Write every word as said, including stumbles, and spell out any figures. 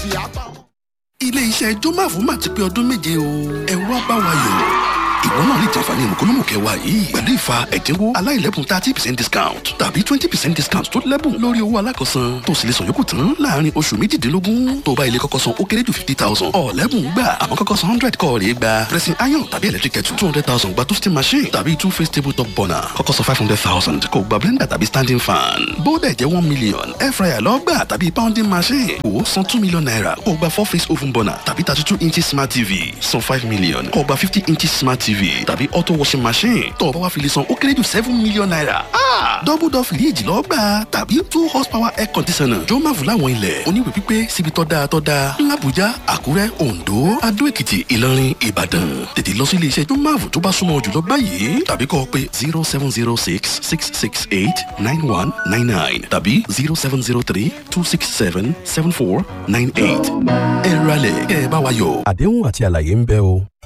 ilé iṣẹ́ Jomavu máa ti pé ọdún méje o ẹ wá bá wa yọ̀. ìwọ náà lè jàǹfààní mùkúlùmù kẹwàá yìí pẹ̀lú ìfa ẹ̀dínwó aláìlẹ́bùn thirty percent discount tàbí twenty percent discount tó lẹ́bùn lórí owó alákọ̀ọ́san tó sì lè san yòókù tán láàrin oṣù méjìdínlógún tó bá ilé kọ́kọ́ san ó kéré jù fifty thousand ọ̀lẹ́bùn gbà àmọ́ kọ́kọ́ san hundred kọ́ rèé gba pressing iron tàbí electric kettle two hundred thousand gba toasting machine tàbí two face table top burner kọ́kọ́ san five hundred thousand kò gba blender tàbí standing fan bóódẹ̀ jẹ́ one million air fryer lọ́gbà tàbí pounding machine ó san two million naira kò gba four face oven burner tàbí thirty two inches smart tv san five million kò gba fifty inches smart tv tàbí auto washing machine tó o bá wá fi lè san ó kéré jù seven million naira. Ah! double door fìríjì lọ́gbà tàbí two horsepower air conditioner. Jomavu láwọn ilẹ̀ oníwèé pípé síbi tó dáa tó dáa l'Abuja, Àkúrẹ́, Oǹdó, Adó-Èkìtì, Ìlọrin, Ìbàdàn. Tètè lọ sí ilé iṣẹ́ Jomavu tó bá súnmọ́ jùlọ báyìí tàbí kọ́ pé zero seven zero six six six eight nine one nine nine tàbí zero seven zero three two six seven seven four nine eight. ẹ ralẹ̀ kẹ́ ẹ bá wa yọ̀. àdéhùn àti àlàyé ń bẹ o.